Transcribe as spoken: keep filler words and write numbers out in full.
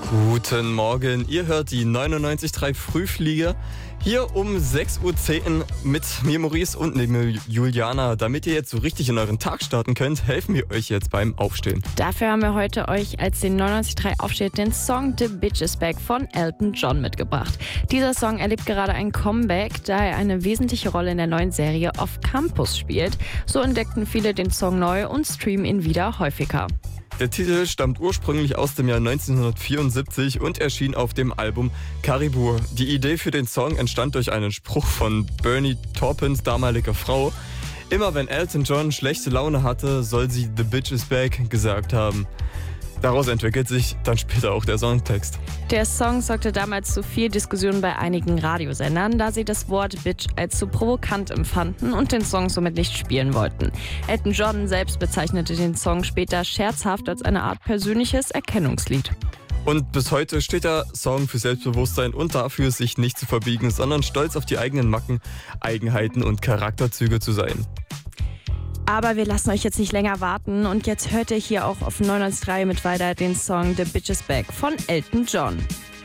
Guten Morgen, ihr hört die neunundneunzig Komma drei Frühfliege hier um sechs Uhr zehn mit mir Maurice und neben mir Juliana. Damit ihr jetzt so richtig in euren Tag starten könnt, helfen wir euch jetzt beim Aufstehen. Dafür haben wir heute euch als den neunundneunzig Komma drei Aufsteht den Song The Bitch Is Back von Elton John mitgebracht. Dieser Song erlebt gerade ein Comeback, da er eine wesentliche Rolle in der neuen Serie Off Campus spielt. So entdeckten viele den Song neu und streamen ihn wieder häufiger. Der Titel stammt ursprünglich aus dem Jahr neunzehnhundertvierundsiebzig und erschien auf dem Album Caribou. Die Idee für den Song entstand durch einen Spruch von Bernie Taupins damaliger Frau. Immer wenn Elton John schlechte Laune hatte, soll sie "The Bitch Is Back" gesagt haben. Daraus entwickelt sich dann später auch der Songtext. Der Song sorgte damals zu viel Diskussion bei einigen Radiosendern, da sie das Wort Bitch als zu provokant empfanden und den Song somit nicht spielen wollten. Elton John selbst bezeichnete den Song später scherzhaft als eine Art persönliches Erkennungslied. Und bis heute steht der Song für Selbstbewusstsein und dafür, sich nicht zu verbiegen, sondern stolz auf die eigenen Macken, Eigenheiten und Charakterzüge zu sein. Aber wir lassen euch jetzt nicht länger warten und jetzt hört ihr hier auch auf neunundneunzig Komma drei mit weiter den Song The Bitch Is Back von Elton John.